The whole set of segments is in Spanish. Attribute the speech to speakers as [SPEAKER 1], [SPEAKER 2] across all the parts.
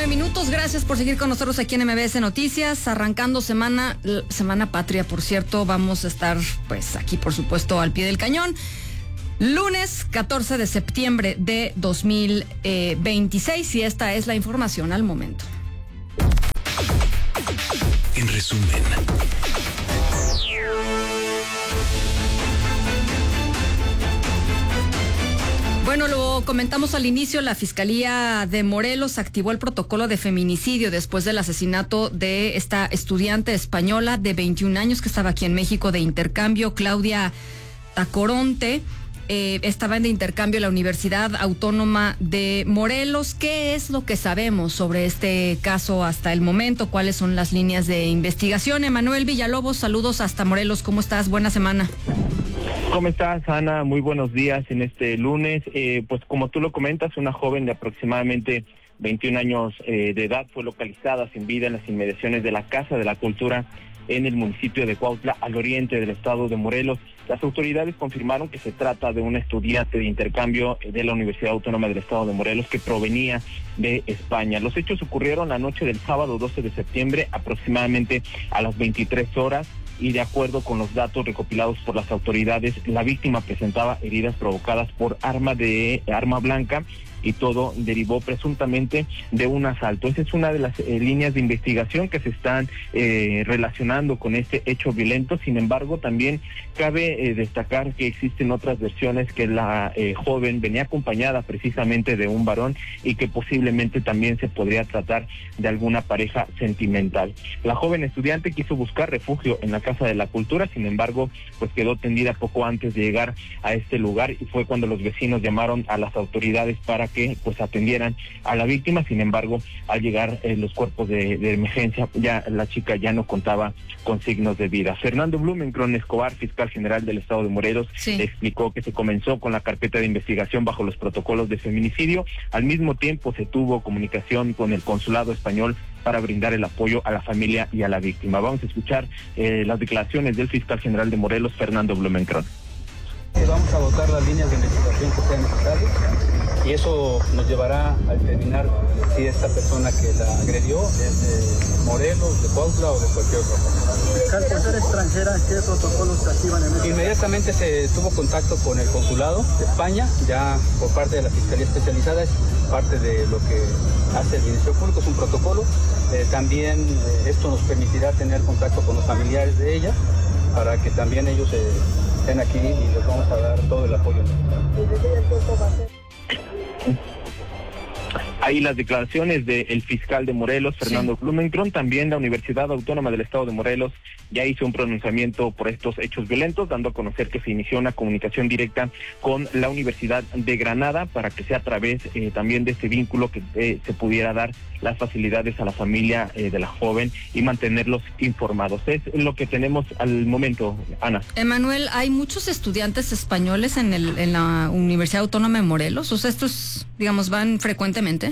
[SPEAKER 1] 9 minutos. Gracias por seguir con nosotros aquí en MBS Noticias. Arrancando semana patria, por cierto. Vamos a estar, pues, aquí, por supuesto, al pie del cañón. Lunes 14 de septiembre de 2026. Y esta es la información al momento.
[SPEAKER 2] En resumen.
[SPEAKER 1] Bueno, lo comentamos al inicio, la Fiscalía de Morelos activó el protocolo de feminicidio después del asesinato de esta estudiante española de 21 años que estaba aquí en México de intercambio, Claudia Tacoronte. Estaba de intercambio en la Universidad Autónoma de Morelos. ¿Qué es lo que sabemos sobre este caso hasta el momento? ¿Cuáles son las líneas de investigación? Emanuel Villalobos, saludos hasta Morelos. ¿Cómo estás? Buena semana.
[SPEAKER 3] ¿Cómo estás, Ana? Muy buenos días en este lunes. Pues como tú lo comentas, una joven de aproximadamente 21 años de edad fue localizada sin vida en las inmediaciones de la Casa de la Cultura en el municipio de Cuautla, al oriente del estado de Morelos. Las autoridades confirmaron que se trata de un estudiante de intercambio de la Universidad Autónoma del Estado de Morelos que provenía de España. Los hechos ocurrieron la noche del sábado 12 de septiembre, aproximadamente a las 23 horas. Y de acuerdo con los datos recopilados por las autoridades, la víctima presentaba heridas provocadas por arma blanca y todo derivó presuntamente de un asalto. Esa es una de las líneas de investigación que se están relacionando con este hecho violento. Sin embargo, también cabe destacar que existen otras versiones, que la joven venía acompañada precisamente de un varón y que posiblemente también se podría tratar de alguna pareja sentimental. La joven estudiante quiso buscar refugio en la Casa de la Cultura, sin embargo, pues quedó tendida poco antes de llegar a este lugar y fue cuando los vecinos llamaron a las autoridades para que pues atendieran a la víctima. Sin embargo, al llegar los cuerpos de emergencia, ya la chica ya no contaba con signos de vida. Fernando Blumenkron Escobar, fiscal general del estado de Morelos, explicó que se comenzó con la carpeta de investigación bajo los protocolos de feminicidio. Al mismo tiempo se tuvo comunicación con el consulado español para brindar el apoyo a la familia y a la víctima. Vamos a escuchar las declaraciones del fiscal general de Morelos, Fernando Blumenkron.
[SPEAKER 4] Vamos a dotar las líneas de investigación que sean necesarias y eso nos llevará a determinar si esta persona que la agredió es de Morelos, de Cuautla o de cualquier otra persona.
[SPEAKER 5] Fiscal, por ser extranjera, ¿qué protocolos se activan en este?
[SPEAKER 4] Inmediatamente se tuvo contacto con el consulado de España, ya por parte de la Fiscalía Especializada, es parte de lo que hace el Ministerio Público, es un protocolo. También esto nos permitirá tener contacto con los familiares de ella para que también ellos estén aquí y les vamos a dar todo el apoyo necesario.
[SPEAKER 3] Ahí las declaraciones del fiscal de Morelos, Fernando Blumenkron. También la Universidad Autónoma del Estado de Morelos ya hizo un pronunciamiento por estos hechos violentos, dando a conocer que se inició una comunicación directa con la Universidad de Granada para que sea a través también de este vínculo que se pudiera dar las facilidades a la familia de la joven y mantenerlos informados. Es lo que tenemos al momento, Ana.
[SPEAKER 1] Emanuel, ¿hay muchos estudiantes españoles en la Universidad Autónoma de Morelos? O sea, estos, digamos, van frecuentemente.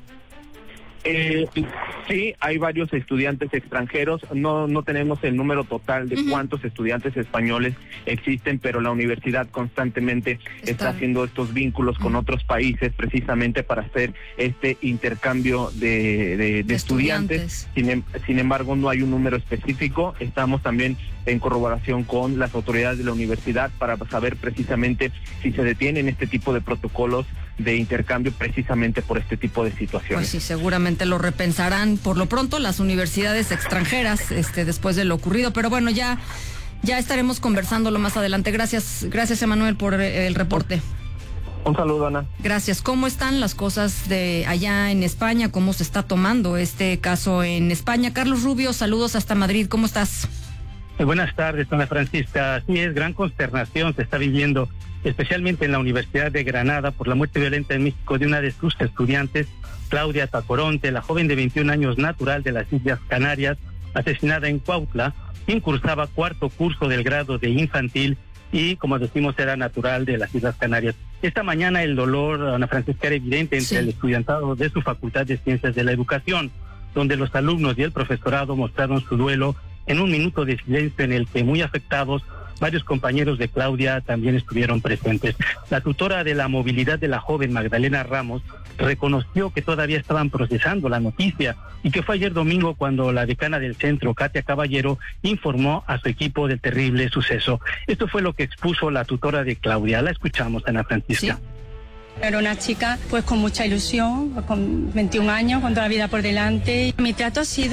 [SPEAKER 3] Sí, hay varios estudiantes extranjeros. No tenemos el número total de cuántos estudiantes españoles existen, pero la universidad constantemente está haciendo estos vínculos con otros países precisamente para hacer este intercambio de estudiantes. Sin embargo, no hay un número específico. Estamos también en corroboración con las autoridades de la universidad para saber precisamente si se detienen este tipo de protocolos de intercambio precisamente por este tipo de situaciones.
[SPEAKER 1] Pues sí, seguramente lo repensarán por lo pronto las universidades extranjeras después de lo ocurrido, pero bueno, ya estaremos conversándolo más adelante. Gracias Emanuel por el reporte.
[SPEAKER 3] Un saludo, Ana.
[SPEAKER 1] Gracias. ¿Cómo están las cosas de allá en España? ¿Cómo se está tomando este caso en España? Carlos Rubio, saludos hasta Madrid. ¿Cómo estás?
[SPEAKER 6] Buenas tardes, Ana Francisca. Sí, es gran consternación se está viviendo, especialmente en la Universidad de Granada, por la muerte violenta en México de una de sus estudiantes, Claudia Tacoronte, la joven de 21 años natural de las Islas Canarias, asesinada en Cuautla, quien cursaba cuarto curso del grado de infantil y, como decimos, era natural de las Islas Canarias. Esta mañana el dolor, Ana Francisca, era evidente entre el estudiantado de su Facultad de Ciencias de la Educación, donde los alumnos y el profesorado mostraron su duelo en un minuto de silencio en el que, muy afectados, varios compañeros de Claudia también estuvieron presentes. La tutora de la movilidad de la joven, Magdalena Ramos, reconoció que todavía estaban procesando la noticia y que fue ayer domingo cuando la decana del centro, Katia Caballero, informó a su equipo del terrible suceso. Esto fue lo que expuso la tutora de Claudia. La escuchamos, Ana Francisca.
[SPEAKER 2] Sí. Era una chica pues con mucha ilusión, con 21 años, con toda la vida por delante. Mi trato ha sido